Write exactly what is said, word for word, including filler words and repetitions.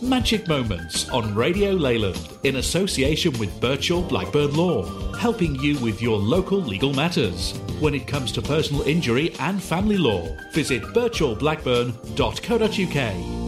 Magic Moments on Radio Leyland in association with Birchall Blackburn Law, helping you with your local legal matters. When it comes to personal injury and family law, visit birchall blackburn dot co dot uk.